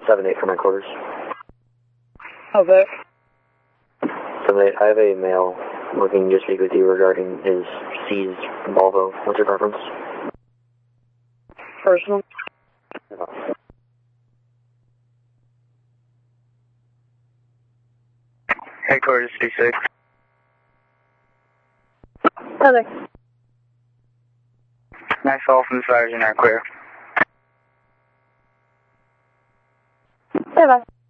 7-8 for my quarters. Okay. 7-8, I have a male looking to speak with you regarding his seized Volvo. What's your preference? Personal. Headquarters 36. Okay. Nice all from the Sergeant are clear. Bye-bye.